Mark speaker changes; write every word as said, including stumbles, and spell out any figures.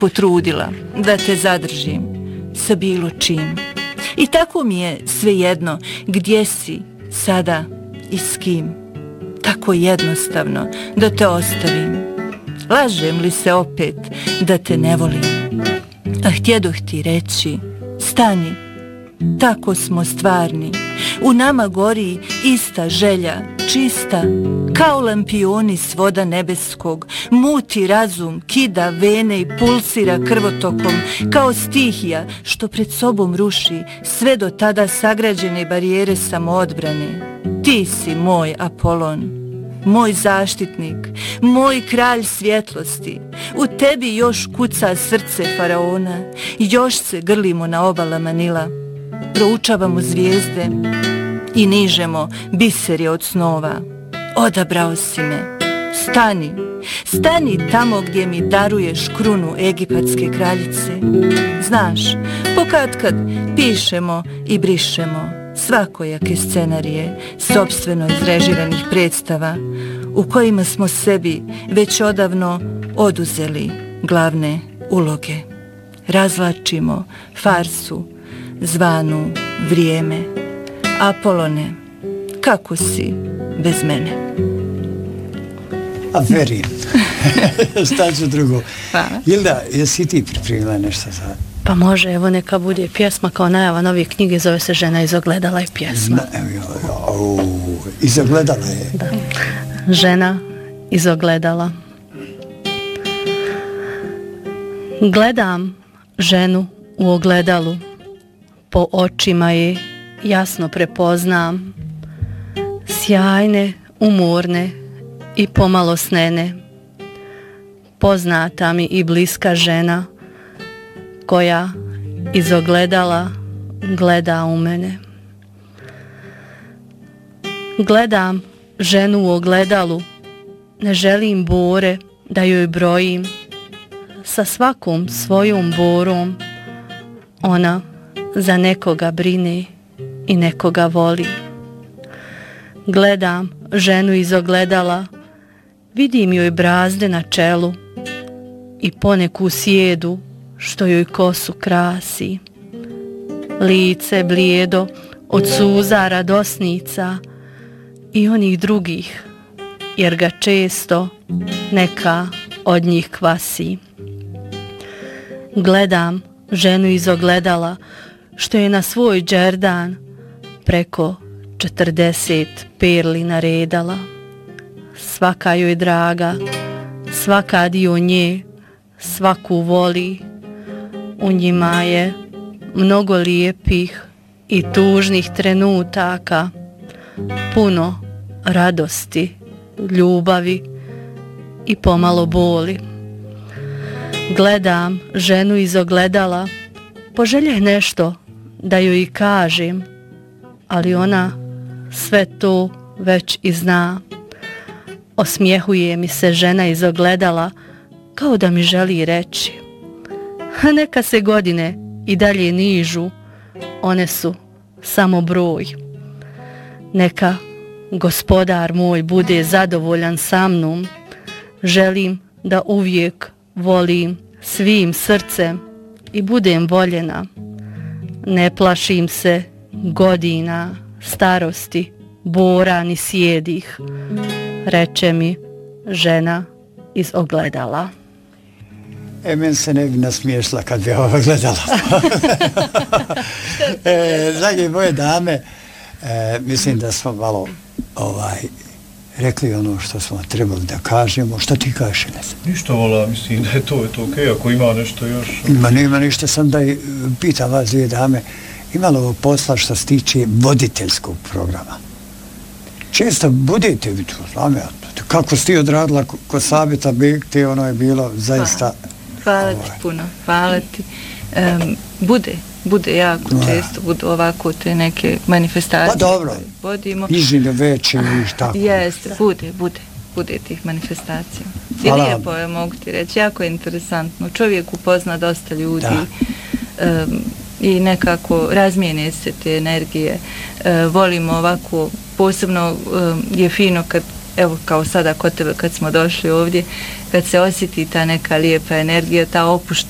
Speaker 1: potrudila da te zadržim sa bilo čim. I tako mi je svejedno gdje si sada i s kim. Tako jednostavno da te ostavim. Lažem li se opet da te ne volim? A htjedoh ti reći, stani, tako smo stvarni. U nama gori ista želja, čista, kao lampioni s voda nebeskog. Muti razum, kida vene i pulsira krvotokom, kao stihija što pred sobom ruši sve do tada sagrađene barijere samoodbrane. Ti si moj Apolon, moj zaštitnik, moj kralj svjetlosti. U tebi još kuca srce faraona, još se grlimo na obalama Nila. Proučavamo zvijezde i nižemo biserje od snova. Odabrao si me. Stani, stani tamo gdje mi daruješ krunu egipatske kraljice. Znaš, pokatkad pišemo i brišemo svakojake scenarije sopstveno izrežiranih predstava u kojima smo sebi već odavno oduzeli glavne uloge. Razvlačimo farsu zvanu vrijeme. Apolone, kako si bez mene?
Speaker 2: A verim. Staću drugo.
Speaker 1: Hvala.
Speaker 2: Hilda, jesi ti pripremila nešto za...
Speaker 3: Pa može, evo neka bude pjesma kao najava nove knjige, zove se Žena iz ogledala i pjesma.
Speaker 2: Na, evo, o, iz ogledala je.
Speaker 3: Da. Žena iz ogledala. Gledam ženu u ogledalu, po očima je jasno prepoznam, sjajne, umorne i pomalo snene. Poznata mi i bliska žena, koja iz ogledala gleda u mene. Gledam ženu u ogledalu, ne želim bore da joj brojim, sa svakom svojom borom ona za nekoga brine i nekoga voli. Gledam ženu iz ogledala, vidim joj brazde na čelu i poneku sjedu što joj kosu krasi. Lice blijedo od suza radosnica i onih drugih, jer ga često neka od njih kvasi. Gledam ženu iz ogledala što je na svoj džerdan preko četrdeset perli naredala. Svaka joj draga, svaka dio nje, svaku voli. U njima je mnogo lijepih i tužnih trenutaka, puno radosti, ljubavi i pomalo boli. Gledam ženu iz ogledala, poželjeh nešto da joj i kažem, ali ona sve to već i zna. Osmjehuje mi se žena iz ogledala, kao da mi želi reći: a neka se godine i dalje nižu, one su samo broj. Neka gospodar moj bude zadovoljan sa mnom, želim da uvijek volim svim srcem i budem voljena. Ne plašim se godina, starosti, bora ni sjedih, reče mi žena iz ogledala.
Speaker 2: E, men se ne bi nasmiješla kad bi ovo gledala. e, drage moje dame, e, mislim da smo malo ovaj, rekli ono što smo trebali da kažemo. Šta ti kažeš?
Speaker 4: Ništa, vola, mislim da je to, je to okej, okay. Ako ima nešto još...
Speaker 2: Ma nema ništa, sam da pitam vas dvije dame, ima li ovo posla što se tiče voditeljskog programa? Često budete vi to, znam ja, kako si ti odradila kod Sabita Bekte, ono je bilo zaista...
Speaker 1: Hvala, hvala ti puno, hvala ti. Um, bude, bude jako no, često, budu ovako te neke manifestacije.
Speaker 2: Pa dobro,
Speaker 1: vodimo.
Speaker 2: Nižine veće i šta.
Speaker 1: Jeste, bude, bude, bude tih manifestacija. I hvala. Lijepo je, mogu ti reći, jako je interesantno. Čovjek upozna dosta ljudi um, i nekako razmijene se te energije. Uh, volimo ovako, posebno um, je fino kad, evo kao sada kod tebe kad smo došli ovdje, kad se osjeti ta neka lijepa energija, ta opušta